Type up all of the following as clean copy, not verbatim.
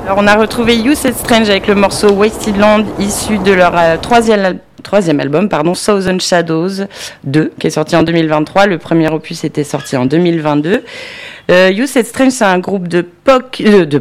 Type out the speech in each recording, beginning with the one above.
Alors, on a retrouvé Youth Strange avec le morceau Wasted Land, issu de leur troisième album, Thousand Shadows 2, qui est sorti en 2023. Le premier opus était sorti en 2022. Youth Strange, c'est un groupe de POC,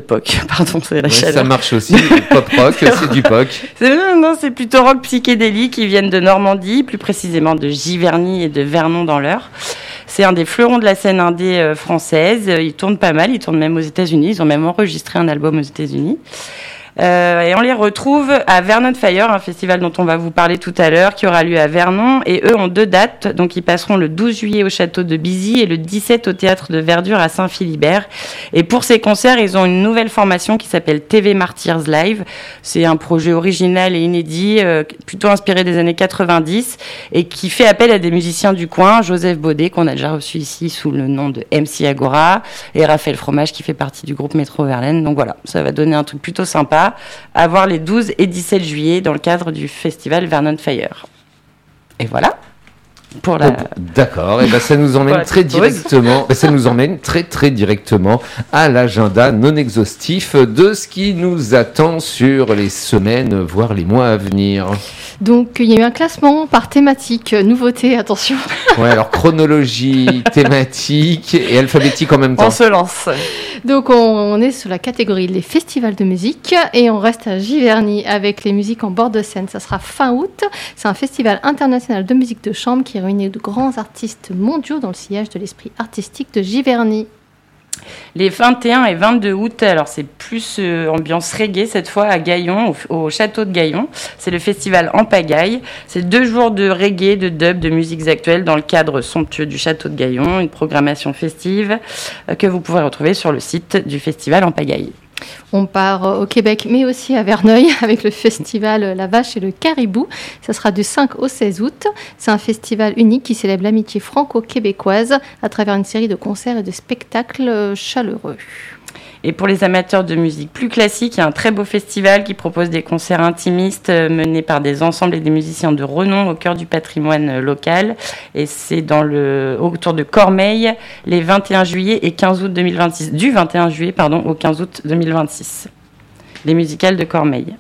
c'est la chaleur. Ça marche aussi, pop rock, c'est du POC. Non, c'est plutôt rock psychédélique, ils viennent de Normandie, plus précisément de Giverny et de Vernon dans l'Eure. C'est un des fleurons de la scène indé française, ils tournent pas mal, ils tournent même aux États-Unis, ils ont même enregistré un album aux États-Unis. Et on les retrouve à Vernon Fire, un festival dont on va vous parler tout à l'heure, qui aura lieu à Vernon. Et eux ont 2 dates, donc ils passeront le 12 juillet au château de Bizy et le 17 au théâtre de Verdure à Saint-Philibert. Et pour ces concerts, ils ont une nouvelle formation qui s'appelle TV Martyrs Live. C'est un projet original et inédit, plutôt inspiré des années 90 et qui fait appel à des musiciens du coin, Joseph Baudet, qu'on a déjà reçu ici sous le nom de MC Agora, et Raphaël Fromage, qui fait partie du groupe Métro Verlaine. Donc voilà, ça va donner un truc plutôt sympa à voir les 12 et 17 juillet dans le cadre du festival Vernon Fire. Et voilà. Pour la... D'accord, et ça nous emmène très directement, ça nous emmène très directement à l'agenda non exhaustif de ce qui nous attend sur les semaines, voire les mois à venir. Donc il y a eu un classement par thématique, nouveauté, attention. Ouais, alors chronologie, thématique et alphabétique en même temps. On se lance. Donc on est sur la catégorie les festivals de musique et on reste à Giverny avec les musiques en bord de scène. Ça sera fin août. C'est un festival international de musique de chambre qui réunit de grands artistes mondiaux dans le sillage de l'esprit artistique de Giverny. Les 21 et 22 août, alors c'est plus ambiance reggae cette fois à Gaillon, au château de Gaillon. C'est le festival En Pagaille. C'est 2 jours de reggae, de dub, de musiques actuelles dans le cadre somptueux du château de Gaillon. Une programmation festive que vous pourrez retrouver sur le site du festival En Pagaille. On part au Québec, mais aussi à Verneuil, avec le festival La Vache et le Caribou. Ça sera du 5 au 16 août. C'est un festival unique qui célèbre l'amitié franco-québécoise à travers une série de concerts et de spectacles chaleureux. Et pour les amateurs de musique plus classique, il y a un très beau festival qui propose des concerts intimistes menés par des ensembles et des musiciens de renom au cœur du patrimoine local. Et c'est autour de Cormeilles, les 21 juillet et 15 août 2026. Du 21 juillet, au 15 août 2026. Les musicales de Cormeilles.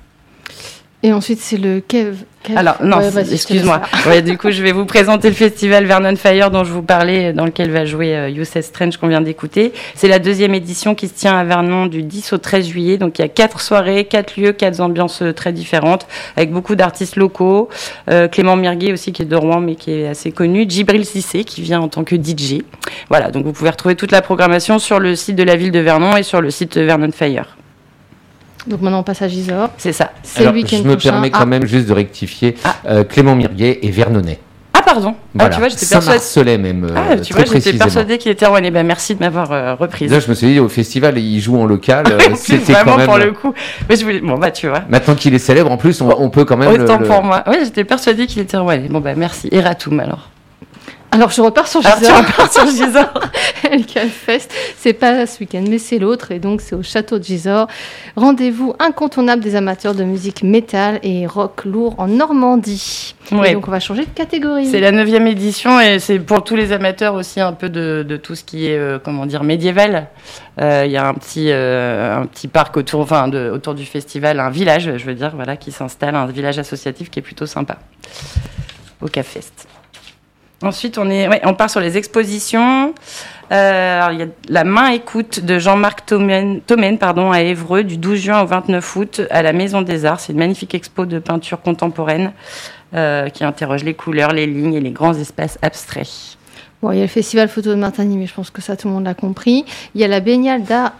Et ensuite, c'est le Kev. Alors, non, excuse-moi. Du coup, je vais vous présenter le festival Vernon Fire dont je vous parlais, dans lequel va jouer Youth Strange qu'on vient d'écouter. C'est la 2e édition qui se tient à Vernon du 10 au 13 juillet. Donc, il y a 4 soirées, 4 lieux, 4 ambiances très différentes, avec beaucoup d'artistes locaux. Clément Mirguet aussi, qui est de Rouen, mais qui est assez connu. Djibril Cissé, qui vient en tant que DJ. Voilà, donc vous pouvez retrouver toute la programmation sur le site de la ville de Vernon et sur le site Vernon Fire. Donc maintenant on passe à Gisors. C'est ça. C'est le week-end prochain. Je me permets quand même juste de rectifier. Clément Mirguet et Vernonais. Ah pardon. Voilà. Tu vois, j'étais persuadée. Saint-Marcelais même. Tu vois, j'étais persuadée qu'il était Rouen. Ben merci de m'avoir reprise. Là, je me suis dit au festival, il joue en local. C'était vraiment quand même pour le coup. Mais je voulais... Bon tu vois. Maintenant qu'il est célèbre, en plus, on peut quand même. Autant pour moi. Oui, j'étais persuadée qu'il était Rouen. Bon merci. Et Ratoum alors. Alors, je repars sur Gisors. El Calfest, c'est pas ce week-end, mais c'est l'autre, et donc c'est au château de Gisors. Rendez-vous incontournable des amateurs de musique métal et rock lourd en Normandie. Ouais. Et donc, on va changer de catégorie. C'est la 9e édition, et c'est pour tous les amateurs aussi un peu de tout ce qui est, médiéval. Il y a un petit parc autour du festival, un village, qui s'installe, un village associatif qui est plutôt sympa, au Calfest. Ensuite, on part sur les expositions. Il y a la Main écoute de Jean-Marc Thomène à Évreux du 12 juin au 29 août à la Maison des Arts. C'est une magnifique expo de peinture contemporaine qui interroge les couleurs, les lignes et les grands espaces abstraits. Bon, il y a le festival photo de Martigny, mais je pense que ça, tout le monde l'a compris. Il y a la biennale d'art,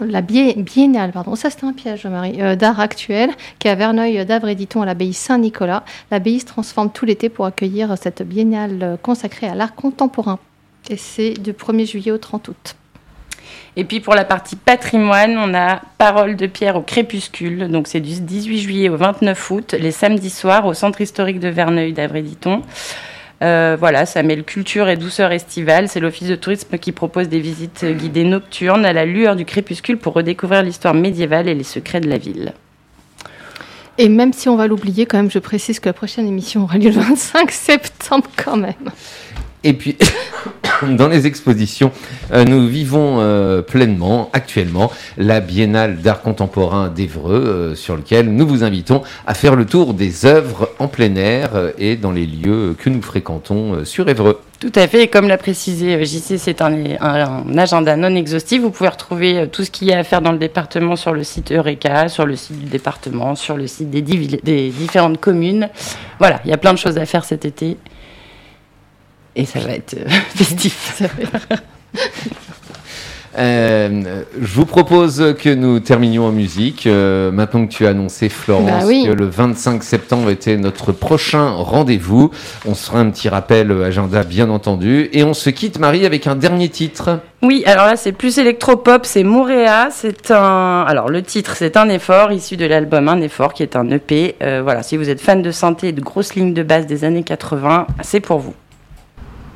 ça c'était un piège, Marie, d'art actuel, qui est à Verneuil d'Avre-Editon à l'abbaye Saint-Nicolas. L'abbaye se transforme tout l'été pour accueillir cette biennale consacrée à l'art contemporain. Et c'est du 1er juillet au 30 août. Et puis pour la partie patrimoine, on a Paroles de Pierre au crépuscule. Donc c'est du 18 juillet au 29 août, les samedis soirs au centre historique de Verneuil d'Avre-Editon. Ça mêle culture et douceur estivale. C'est l'office de tourisme qui propose des visites guidées nocturnes à la lueur du crépuscule pour redécouvrir l'histoire médiévale et les secrets de la ville. Et même si on va l'oublier, quand même, je précise que la prochaine émission aura lieu le 25 septembre quand même. Et puis, dans les expositions. Nous vivons pleinement, actuellement, la Biennale d'art contemporain d'Évreux, sur lequel nous vous invitons à faire le tour des œuvres en plein air et dans les lieux que nous fréquentons sur Évreux. Tout à fait, et comme l'a précisé JC, c'est un agenda non exhaustif. Vous pouvez retrouver tout ce qu'il y a à faire dans le département sur le site Eureka, sur le site du département, sur le site des différentes communes. Voilà, il y a plein de choses à faire cet été. Et ça va être festif. Je vous propose que nous terminions en musique. Maintenant que tu as annoncé, Florence, que le 25 septembre était notre prochain rendez-vous, on se fera un petit rappel agenda, bien entendu. Et on se quitte, Marie, avec un dernier titre. Oui, alors là, c'est plus électropop, c'est Mouréa. Alors, le titre, c'est Un effort, issu de l'album Un effort, qui est un EP. Voilà, si vous êtes fan de synthé et de grosses lignes de basse des années 80, c'est pour vous.